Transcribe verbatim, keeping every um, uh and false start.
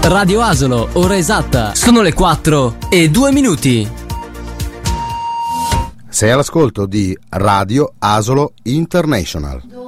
Radio Asolo, ora esatta. Sono le quattro e due minuti. Sei all'ascolto di Radio Asolo International.